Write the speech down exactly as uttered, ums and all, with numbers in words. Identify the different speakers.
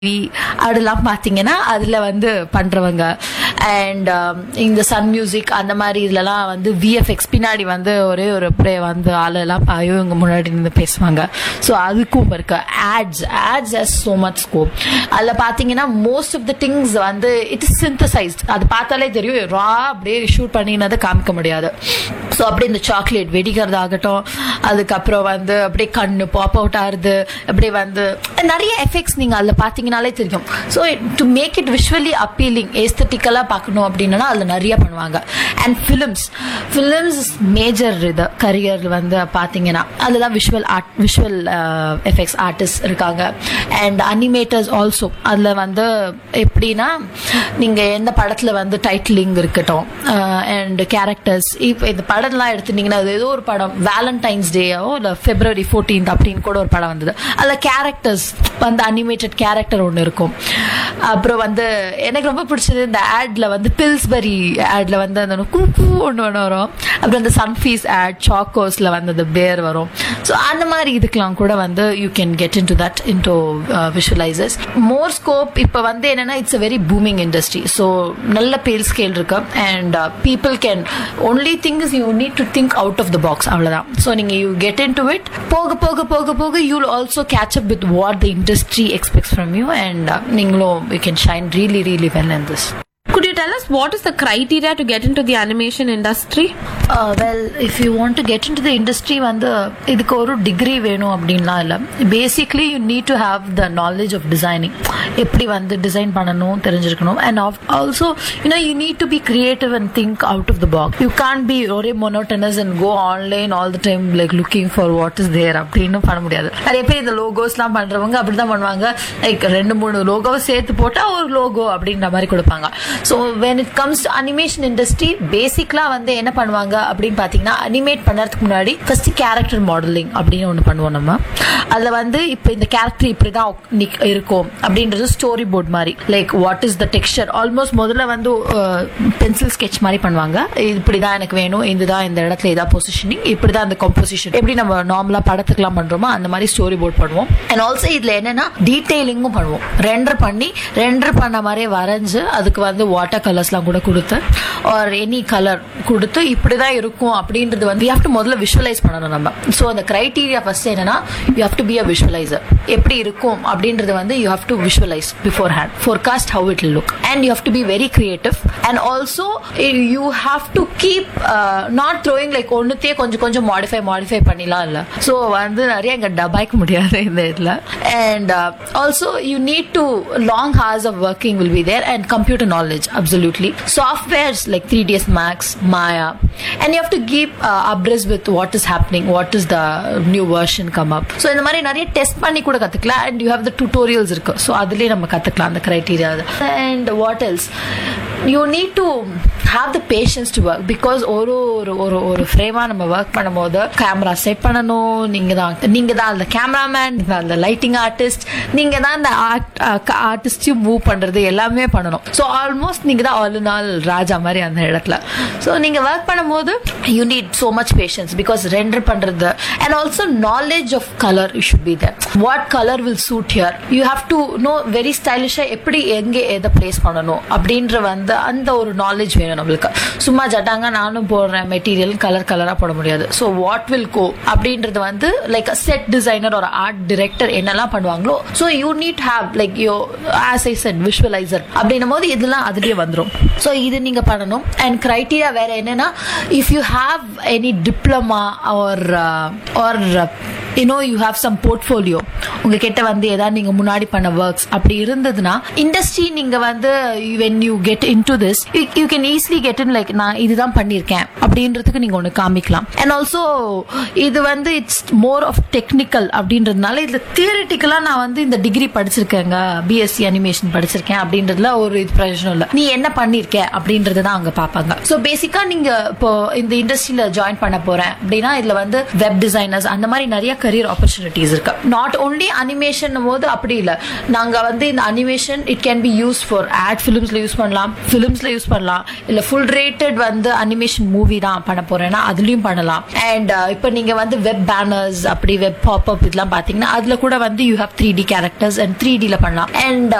Speaker 1: அதெல்லாம் பார்த்தீங்கன்னா அதில் வந்து பண்ணுறவங்க. அண்ட் இந்த சன் மியூசிக் அந்த மாதிரி இதுலலாம் வந்து விஎஃப்எக்ஸ் பின்னாடி வந்து ஒரே ஒரு ப்ரே வந்து ஆளெல்லாம் பாயோ இவங்க முன்னாடி நின்று பேசுவாங்க. ஸோ அதுக்கும் இருக்கு. Ads ads has so much scope. அதில் பார்த்தீங்கன்னா மோஸ்ட் ஆஃப் த திங்ஸ் வந்து இட் இஸ் சிந்தசைஸ்ட். அது பார்த்தாலே தெரியும், ரா அப்படியே ஷூட் பண்ணினதை காமிக்க முடியாது. ஸோ அப்படியே இந்த சாக்லேட் வெடிக்கிறதாகட்டும், அதுக்கப்புறம் வந்து அப்படியே கண்ணு பாப் அவுட் ஆகுது, அப்படியே வந்து நிறைய எஃபெக்ட்ஸ் நீங்கள் அதில் பார்த்தீங்கன்னாலே தெரியும். So to make it visually appealing எஸ்தட்டிக்கலாக பார்க்கணும் அப்படின்னா அதில் நிறைய பண்ணுவாங்க. அண்ட் ஃபிலிம்ஸ் ஃபிலிம்ஸ் மேஜர் இது கரியர் வந்து பார்த்தீங்கன்னா அதுதான் visual art visual effects artist இருக்காங்க. And animators also. அதில் வந்து எப்படின்னா நீங்கள் எந்த படத்தில் வந்து டைட்டிலிங் இருக்கட்டும் அண்ட் கேரக்டர்ஸ். இப்போ இந்த படம்லாம் எடுத்துட்டீங்கன்னா அது ஏதோ ஒரு படம் வேலண்டைன்ஸ் டேயோ இல்லை பிப்ரவரி ஃபோர்டீன்த் அப்படின்னு கூட ஒரு படம் வந்தது. அதில் கேரக்டர்ஸ் வந்து அனிமேட்டட் கேரக்டர் ஒன்று இருக்கும். அப்புறம் வந்து எனக்கு ரொம்ப பிடிச்சது இந்த ஆட்ல வந்து பில்ஸ்பரி ஆட்ல வந்து அந்த கூப்பு ஒன்று ஒன்று வரும். அப்புறம் அந்த சன்ஃபீஸ் ஆட் சாக்கோஸ்ல வந்து அந்த பேர் வரும். ஸோ அந்த மாதிரி இதுக்கெல்லாம் கூட வந்து you can get in to that in to விஷுவலைசர்ஸ். More scope இப்போ வந்து என்னன்னா it's a very booming industry. So நல்ல பேல் ஸ்கேல் இருக்கு. And people can only thing is you need to think out of the box. அவ்வளோதான். So நீங்கள் you get in to it. போக போக போக போக you will also catch up with what the industry expects from you. And நீங்களும் you can shine really really well in this.
Speaker 2: Could you tell us what is the criteria to get into the animation industry?
Speaker 1: Uh, well, if you want to get into the industry, வந்து இதுக்கு ஒரு degree வேணும் அப்படின்லாம் இல்லை. Basically you need to have the knowledge of designing. எப்படி வந்து design பண்ணணும் தெரிஞ்சிருக்கணும். And also you know you need to be creative and think out of the box. You Khan B ஒரே monotonous and go online all the time like looking for what is there அப்படின்னு பண்ண முடியாது. நிறைய பேர் இந்த லோகோஸ்லாம் பண்றவங்க அப்படிதான் பண்ணுவாங்க. லைக் ரெண்டு மூணு லோகோவை சேர்த்து போட்டா ஒரு லோகோ அப்படின்ற மாதிரி கொடுப்பாங்க. So when it comes to animation industry, பேசிக்லா வந்து என்ன பண்ணுவாங்க அப்படின்னு பார்த்தீங்கன்னா அனிமேட் பண்ணுறதுக்கு முன்னாடி ஃபர்ஸ்ட் கேரக்டர் மாடலிங் அப்படின்னு ஒன்று பண்ணுவோம். நம்ம அதில் வந்து இப்போ இந்த கேரக்டர் இப்படி தான் இருக்கும் அப்படின்றது ஸ்டோரி போர்ட் மாதிரி. Like what is the texture almost முதல்ல வந்து பென்சில் ஸ்கெட்ச் மாதிரி பண்ணுவாங்க. இப்படி தான் எனக்கு வேணும், இதுதான் இந்த இடத்துல இதான் பொசிஷனிங், இப்படி தான் அந்த கம்போசிஷன், எப்படி நம்ம நார்மலாக படத்துக்குலாம் பண்ணுறோமோ அந்த மாதிரி ஸ்டோரி போர்ட் பண்ணுவோம். அண்ட் ஆல்சோ இதில் என்னன்னா டீட்டெயிலிங்கும் பண்ணுவோம். ரெண்டர் பண்ணி ரெண்டர் பண்ண மாதிரியே வரைஞ்சு அதுக்கு வந்து வாட்டர் கலர்ஸ்லாம் கூட கொடுத்து ஆர் எனி கலர் கொடுத்து இப்படிதான் இருக்கும் அப்படின்றது வந்து யூ ஹேவ் டு முதல்ல விஷுவலைஸ் பண்ணணும் நம்ம. ஸோ அந்த கிரைட்டீரியா ஃபர்ஸ்ட் என்னன்னா you have to be a visualiser. எப்படி இருக்கும் அப்படின்றது வந்து you have to visualise before hand, forecast how it will look. And you have to be very creative. And also you have to keep not throwing like ஒன்னுத்தையே கொஞ்சம் கொஞ்சம் modify modify பண்ணிலாம் இல்லை. So வந்து நிறைய இங்கே டபாய்க்க முடியாது இந்த இதில். And also you need to long hours of working will be there and computer knowledge absolutely. Softwares like three D S Max, Maya, and you have to keep uh, abreast with what is happening, what is the new version come up. So இந்த மாதிரி நிறைய test பண்ணி கூட கத்துக்கலாம். and you have the tutorials இருக்கு. so அதுலயே நம்ம கத்துக்கலாம் அந்த criteria. and what else, you need to have the patience to work because ஒரு ஒரு ஒரு ஃப்ரேமா நம்ம ஒர்க் பண்ணும்போது கேமரா செட் பண்ணணும். நீங்க தான் நீங்க தான் அந்த கேமராமேன், அந்த லைட்டிங் ஆர்டிஸ்ட், நீங்க தான் அந்த ஆர்டிஸ்டையும் மூவ் பண்றது எல்லாமே பண்ணணும். ஸோ ஆல்மோஸ்ட் நீங்க தான் ஆல் இன் ஆல் ராஜா மாதிரி அந்த இடத்துல. ஸோ நீங்க ஒர்க் பண்ணும்போது you need so much patience because render பண்றது. And also knowledge of colour you should be there. What colour will suit here, you have to know very ஸ்டைலிஷா எப்படி எங்கே எதை place பண்ணணும் அப்படின்ற வந்து அந்த ஒரு நாலேஜ் வேணும் நம்மளுக்கு. சும்மா ஜட்டாங்க நானும் போடுறேன் மெட்டீரியல் கலர் கலரா போட முடியாது. ஸோ வாட் வில் கோ அப்படின்றது வந்து லைக் செட் டிசைனர் ஒரு ஆர்ட் டிரெக்டர் என்னெல்லாம் பண்ணுவாங்களோ. So you need have like yo as I set visualiser அப்படின்னும் போது இதெல்லாம் அதுலயே வந்துடும். ஸோ இது நீங்க பண்ணணும். அண்ட் கிரைட்டீரியா வேற என்னன்னா if you have any diploma R R you know you have some portfolio, உங்க கிட்ட வந்து ஏதாவது நீங்க முன்னாடி பண்ண ஒர்க்ஸ் அப்படி இருந்ததுன்னா இண்டஸ்ட்ரி நீங்க வந்து when you get into this you, you can easily get in like நான் இதுதான் பண்ணிருக்கேன் அப்படின்றதுக்கு நீங்க ஒன்னு காமிக்கலாம். அண்ட் ஆல்சோ இது வந்து இட்ஸ் மோர் ஆஃப் டெக்னிக்கல் அப்படின்றதுனால இதுல தியரிட்டிக்கலா நான் வந்து இந்த டிகிரி படிச்சிருக்கேங்க, பிஎஸ்சி அனிமேஷன் படிச்சிருக்கேன் அப்படின்றதுல ஒரு இது பிரயோஜனம் இல்லை. நீ என்ன பண்ணிருக்க அப்படின்றது தான் அங்க பாப்பாங்க. ஸோ பேசிக்கா நீங்க இப்போ இந்த இண்டஸ்ட்ரியில ஜாயின் பண்ண போறேன் அப்படின்னா இதுல வந்து வெப் டிசைனர்ஸ் அந்த மாதிரி நிறைய கரியர் ஆப்பர்ச்சுனிட்டிஸ் இருக்கு. நாட் ஓன்லி அனிமேஷன் போது அப்படி இல்லை, நாங்க வந்து இந்த animation it can be use for add ஃபிலிம்ஸ்ல use பண்ணலாம், ஃபிலிம்ஸ்ல யூஸ் பண்ணலாம், இல்ல ஃபுல் ரேட்டட் வந்து அனிமேஷன் மூவி தான் பண்ண போறேன்னா அதுலயும் பண்ணலாம். அண்ட் இப்போ நீங்க வந்து வெப் பேனர்ஸ் அப்படி வெப் பாப்அப் இதெல்லாம் பாத்தீங்கன்னா அதுல கூட வந்து you have three D characters and three டில பண்ணலாம். அண்ட்